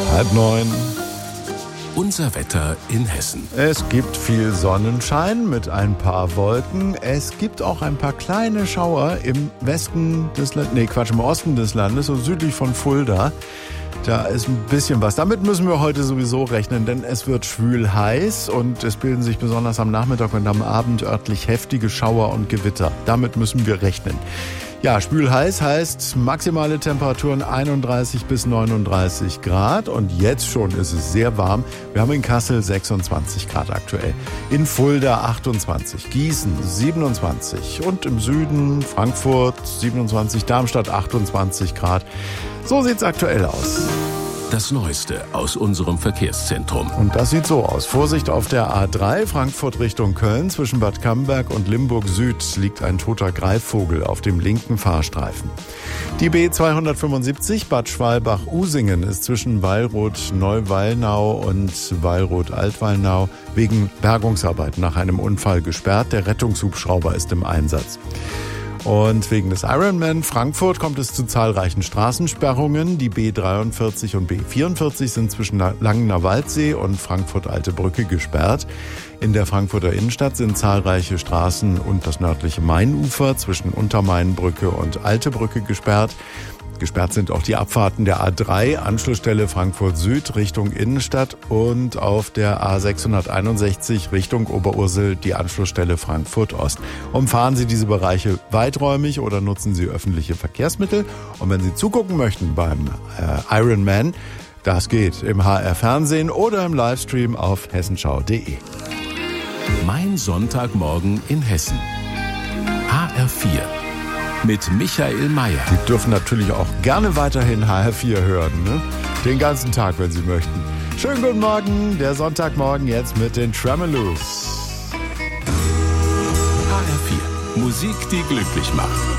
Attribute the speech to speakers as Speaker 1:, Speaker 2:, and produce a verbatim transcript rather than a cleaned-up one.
Speaker 1: Halb neun.
Speaker 2: Unser Wetter in Hessen.
Speaker 1: Es gibt viel Sonnenschein mit ein paar Wolken. Es gibt auch ein paar kleine Schauer im Westen des Landes, nee Quatsch, im Osten des Landes, so südlich von Fulda. Da ist ein bisschen was. Damit müssen wir heute sowieso rechnen, denn es wird schwül heiß und es bilden sich besonders am Nachmittag und am Abend örtlich heftige Schauer und Gewitter. Damit müssen wir rechnen. Ja, schwül heiß heißt maximale Temperaturen einunddreißig bis neununddreißig Grad und jetzt schon ist es sehr warm. Wir haben in Kassel sechsundzwanzig Grad aktuell, in Fulda achtundzwanzig, Gießen siebenundzwanzig und im Süden Frankfurt siebenundzwanzig, Darmstadt achtundzwanzig Grad. So sieht's aktuell aus.
Speaker 2: Das Neueste aus unserem Verkehrszentrum.
Speaker 1: Und das sieht so aus. Vorsicht auf der A drei, Frankfurt Richtung Köln. Zwischen Bad Camberg und Limburg Süd liegt ein toter Greifvogel auf dem linken Fahrstreifen. Die B zweihundertfünfundsiebzig Bad Schwalbach-Usingen ist zwischen Wallroth-Neuwallnau und Wallroth-Altwallnau wegen Bergungsarbeiten nach einem Unfall gesperrt. Der Rettungshubschrauber ist im Einsatz. Und wegen des Ironman Frankfurt kommt es zu zahlreichen Straßensperrungen. Die B dreiundvierzig und B vierundvierzig sind zwischen Langener Waldsee und Frankfurt-Alte Brücke gesperrt. In der Frankfurter Innenstadt sind zahlreiche Straßen und das nördliche Mainufer zwischen Untermainbrücke und Alte Brücke gesperrt. Gesperrt sind auch die Abfahrten der A drei, Anschlussstelle Frankfurt Süd Richtung Innenstadt und auf der A sechshunderteinundsechzig Richtung Oberursel die Anschlussstelle Frankfurt Ost. Umfahren Sie diese Bereiche weiträumig oder nutzen Sie öffentliche Verkehrsmittel. Und wenn Sie zugucken möchten beim äh, Ironman, das geht im H R Fernsehen oder im Livestream auf hessenschau punkt de.
Speaker 2: Mein Sonntagmorgen in Hessen. H R vier. Mit Michael Mayer.
Speaker 1: Sie dürfen natürlich auch gerne weiterhin H R vier hören, ne? Den ganzen Tag, wenn Sie möchten. Schönen guten Morgen, der Sonntagmorgen jetzt mit den Tremeloos.
Speaker 2: H R vier. Musik, die glücklich macht.